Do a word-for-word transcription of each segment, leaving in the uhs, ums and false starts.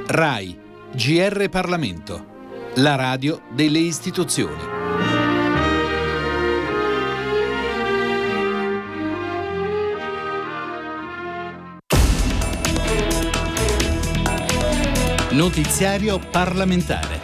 RAI, G R Parlamento, la radio delle istituzioni. Notiziario parlamentare.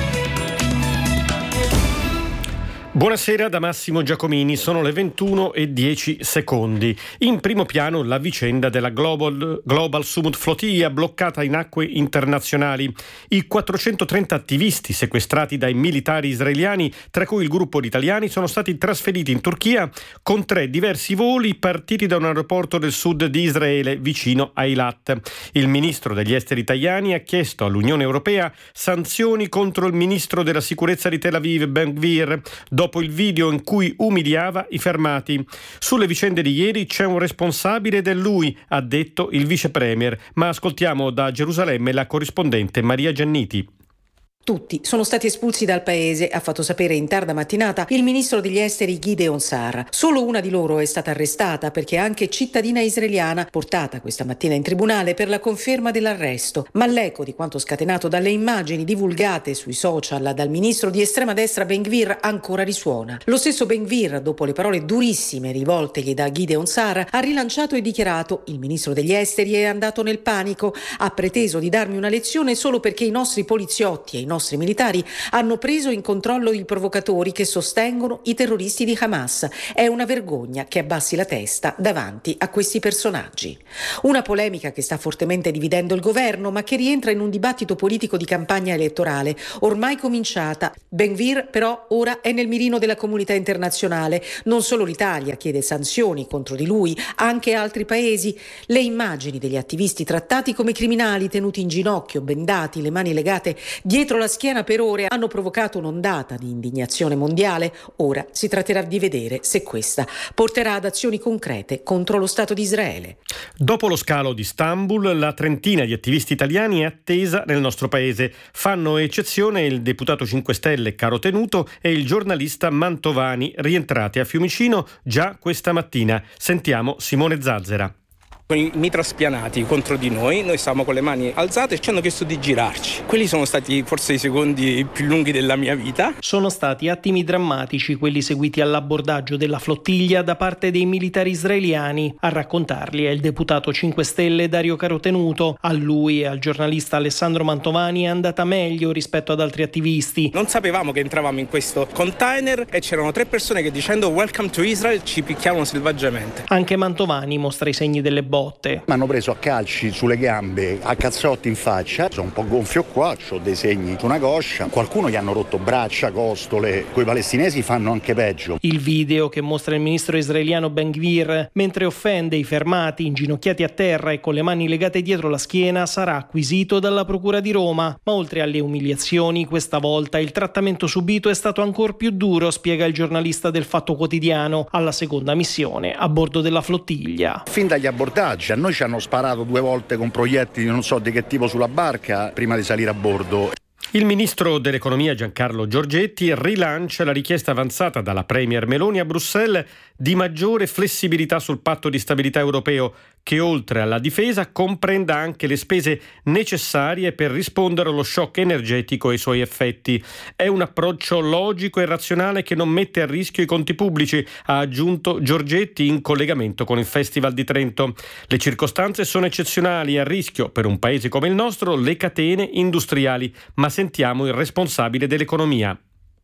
Buonasera da Massimo Giacomini, sono le ventuno e dieci secondi. In primo piano la vicenda della Global, Global Summit Flotilla bloccata in acque internazionali. I quattrocentotrenta attivisti sequestrati dai militari israeliani, tra cui il gruppo di italiani, sono stati trasferiti in Turchia con tre diversi voli partiti da un aeroporto del sud di Israele vicino a Eilat. Il ministro degli esteri Tajani ha chiesto all'Unione Europea sanzioni contro il ministro della sicurezza di Tel Aviv, Ben Gvir, dopo il video in cui umiliava i fermati. Sulle vicende di ieri c'è un responsabile ed è lui, ha detto il vice premier. Ma ascoltiamo da Gerusalemme la corrispondente Maria Gianniti. Tutti sono stati espulsi dal paese, ha fatto sapere in tarda mattinata il ministro degli esteri Gideon Sa'ar. Solo una di loro è stata arrestata perché è anche cittadina israeliana, portata questa mattina in tribunale per la conferma dell'arresto. Ma l'eco di quanto scatenato dalle immagini divulgate sui social dal ministro di estrema destra Ben Gvir ancora risuona. Lo stesso Ben Gvir, dopo le parole durissime rivoltegli da Gideon Sa'ar, ha rilanciato e dichiarato: il ministro degli esteri è andato nel panico, ha preteso di darmi una lezione solo perché i nostri poliziotti e i nostri militari hanno preso in controllo i provocatori che sostengono i terroristi di Hamas. È una vergogna che abbassi la testa davanti a questi personaggi. Una polemica che sta fortemente dividendo il governo, ma che rientra in un dibattito politico di campagna elettorale ormai cominciata. Ben Gvir però ora è nel mirino della comunità internazionale. Non solo l'Italia chiede sanzioni contro di lui, anche altri paesi. Le immagini degli attivisti trattati come criminali, tenuti in ginocchio, bendati, le mani legate dietro la schiena per ore, hanno provocato un'ondata di indignazione mondiale. Ora si tratterà di vedere se questa porterà ad azioni concrete contro lo Stato di Israele. Dopo lo scalo di Istanbul, la trentina di attivisti italiani è attesa nel nostro paese. Fanno eccezione il deputato cinque Stelle Caro Tenuto e il giornalista Mantovani, rientrati a Fiumicino già questa mattina. Sentiamo Simone Zazzera. Con i mitra spianati contro di noi, noi stavamo con le mani alzate e ci hanno chiesto di girarci. Quelli sono stati forse i secondi più lunghi della mia vita. Sono stati attimi drammatici quelli seguiti all'abbordaggio della flottiglia da parte dei militari israeliani. A raccontarli è il deputato cinque Stelle Dario Carotenuto. A lui e al giornalista Alessandro Mantovani è andata meglio rispetto ad altri attivisti. Non sapevamo che entravamo in questo container e c'erano tre persone che dicendo "Welcome to Israel" ci picchiavano selvaggiamente. Anche Mantovani mostra i segni delle botte. Mi hanno preso a calci sulle gambe, a cazzotti in faccia, sono un po' gonfio qua, ho dei segni su una coscia, qualcuno gli hanno rotto braccia, costole, coi palestinesi fanno anche peggio. Il video che mostra il ministro israeliano Ben Gvir mentre offende i fermati inginocchiati a terra e con le mani legate dietro la schiena sarà acquisito dalla procura di Roma, ma oltre alle umiliazioni questa volta il trattamento subito è stato ancora più duro, spiega il giornalista del Fatto Quotidiano, alla seconda missione a bordo della flottiglia. Fin dagli abbordaggi a noi ci hanno sparato due volte con proiettili non so di che tipo sulla barca prima di salire a bordo. Il ministro dell'economia Giancarlo Giorgetti rilancia la richiesta avanzata dalla premier Meloni a Bruxelles di maggiore flessibilità sul patto di stabilità europeo, che oltre alla difesa comprenda anche le spese necessarie per rispondere allo shock energetico e ai suoi effetti. È un approccio logico e razionale che non mette a rischio i conti pubblici, ha aggiunto Giorgetti in collegamento con il Festival di Trento. Le circostanze sono eccezionali e a rischio per un paese come il nostro le catene industriali, ma sentiamo il responsabile dell'economia.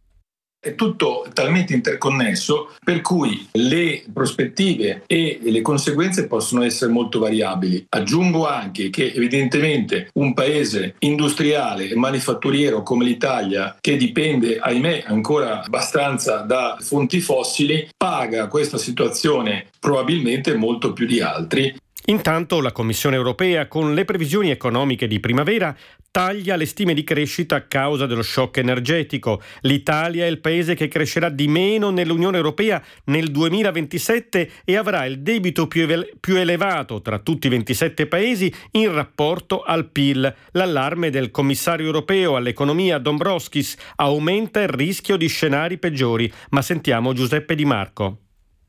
È tutto talmente interconnesso per cui le prospettive e le conseguenze possono essere molto variabili. Aggiungo anche che evidentemente un paese industriale e manifatturiero come l'Italia, che dipende, ahimè, ancora abbastanza da fonti fossili, paga questa situazione probabilmente molto più di altri. Intanto la Commissione europea, con le previsioni economiche di primavera, taglia le stime di crescita a causa dello shock energetico. L'Italia è il paese che crescerà di meno nell'Unione Europea nel duemilaventisette e avrà il debito più, ele- più elevato tra tutti i ventisette paesi in rapporto al P I L. L'allarme del commissario europeo all'economia Dombrovskis: aumenta il rischio di scenari peggiori. Ma sentiamo Giuseppe Di Marco.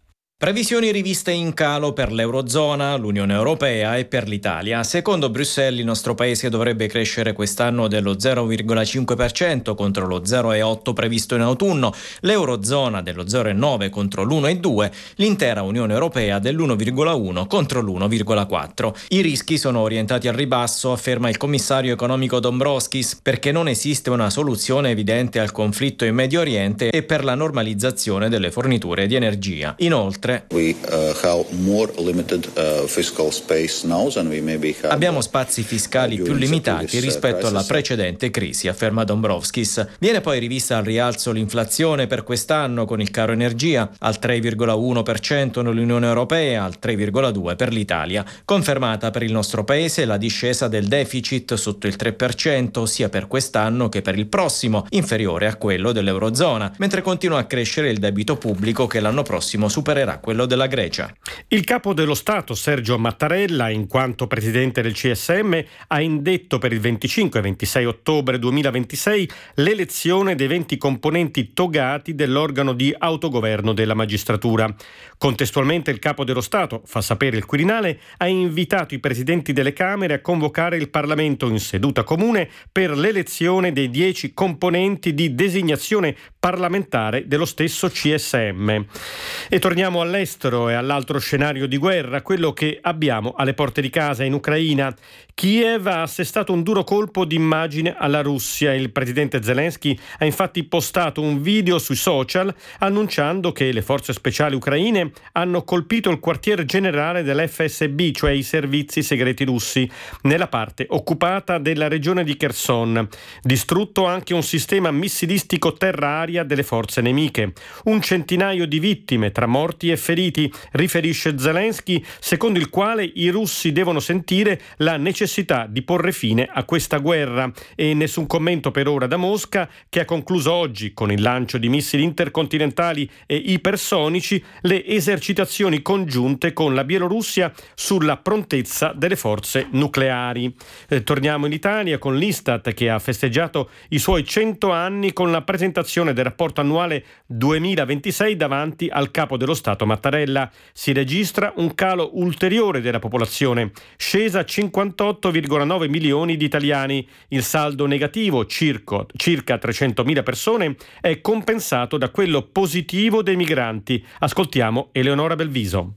Previsioni riviste in calo per l'Eurozona, l'Unione Europea e per l'Italia. Secondo Bruxelles il nostro paese dovrebbe crescere quest'anno dello zero virgola cinque per cento contro lo zero virgola otto per cento previsto in autunno, l'Eurozona dello zero virgola nove per cento contro l'uno virgola due per cento, l'intera Unione Europea dell'uno virgola uno per cento contro l'uno virgola quattro per cento. I rischi sono orientati al ribasso, afferma il commissario economico Dombrovskis, perché non esiste una soluzione evidente al conflitto in Medio Oriente e per la normalizzazione delle forniture di energia. Inoltre, We, uh, have more limited, uh, fiscal space now than we maybe have, abbiamo spazi fiscali più limitati rispetto alla precedente crisi, afferma Dombrovskis. Viene poi rivista al rialzo l'inflazione per quest'anno con il caro energia al tre virgola uno per cento nell'Unione Europea, al tre virgola due per cento per l'Italia. Confermata per il nostro paese la discesa del deficit sotto il tre per cento sia per quest'anno che per il prossimo, inferiore a quello dell'Eurozona, mentre continua a crescere il debito pubblico che l'anno prossimo supererà quello della Grecia. Il capo dello Stato, Sergio Mattarella, in quanto presidente del C S M, ha indetto per il venticinque e ventisei ottobre duemilaventisei l'elezione dei venti componenti togati dell'organo di autogoverno della magistratura. Contestualmente il capo dello Stato, fa sapere il Quirinale, ha invitato i presidenti delle Camere a convocare il Parlamento in seduta comune per l'elezione dei dieci componenti di designazione parlamentare dello stesso C S M. E torniamo all'estero e all'altro scenario di guerra, quello che abbiamo alle porte di casa in Ucraina. Kiev ha assestato un duro colpo d'immagine alla Russia. Il presidente Zelensky ha infatti postato un video sui social annunciando che le forze speciali ucraine hanno colpito il quartier generale dell'F S B, cioè i servizi segreti russi, nella parte occupata della regione di Kherson. Distrutto anche un sistema missilistico terra-aria delle forze nemiche. Un centinaio di vittime tra morti e feriti, riferisce Zelensky, secondo il quale i russi devono sentire la necessità di porre fine a questa guerra, e nessun commento per ora da Mosca, che ha concluso oggi con il lancio di missili intercontinentali e ipersonici le esercitazioni congiunte con la Bielorussia sulla prontezza delle forze nucleari. Eh, torniamo in Italia con l'Istat, che ha festeggiato i suoi cento anni con la presentazione del rapporto annuale duemilaventisei davanti al capo dello Stato Mattarella. Si registra un calo ulteriore della popolazione, scesa a cinquantotto virgola nove milioni di italiani. Il saldo negativo, circa, circa trecentomila persone, è compensato da quello positivo dei migranti. Ascoltiamo Eleonora Belviso.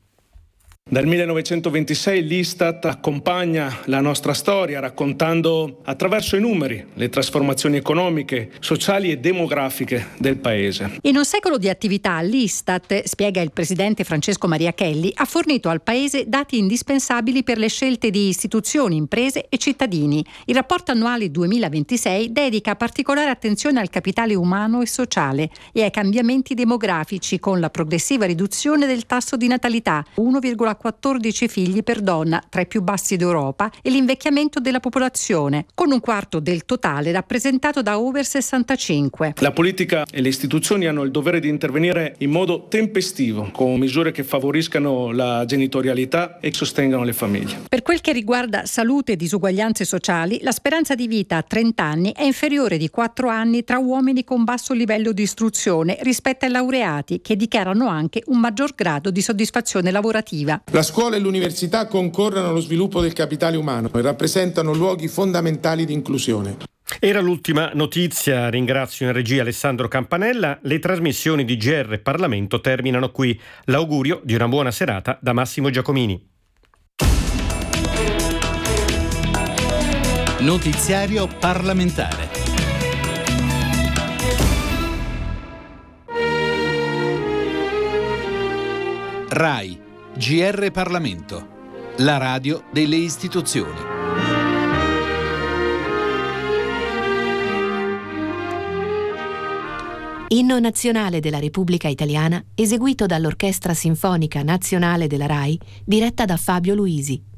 Dal millenovecentoventisei l'Istat accompagna la nostra storia raccontando attraverso i numeri le trasformazioni economiche, sociali e demografiche del Paese. In un secolo di attività l'Istat, spiega il presidente Francesco Maria Chelli, ha fornito al Paese dati indispensabili per le scelte di istituzioni, imprese e cittadini. Il rapporto annuale duemilaventisei dedica particolare attenzione al capitale umano e sociale e ai cambiamenti demografici, con la progressiva riduzione del tasso di natalità, uno virgola quattordici figli per donna, tra i più bassi d'Europa, e l'invecchiamento della popolazione, con un quarto del totale rappresentato da over sessantacinque. La politica e le istituzioni hanno il dovere di intervenire in modo tempestivo, con misure che favoriscano la genitorialità e sostengano le famiglie. Per quel che riguarda salute e disuguaglianze sociali, la speranza di vita a trenta anni è inferiore di quattro anni tra uomini con basso livello di istruzione rispetto ai laureati, che dichiarano anche un maggior grado di soddisfazione lavorativa. La scuola e l'università concorrono allo sviluppo del capitale umano e rappresentano luoghi fondamentali di inclusione. Era l'ultima notizia. Ringrazio in regia Alessandro Campanella. Le trasmissioni di G R Parlamento terminano qui. L'augurio di una buona serata da Massimo Giacomini. Notiziario parlamentare. RAI G R Parlamento, la radio delle istituzioni. Inno nazionale della Repubblica Italiana, eseguito dall'Orchestra Sinfonica Nazionale della RAI, diretta da Fabio Luisi.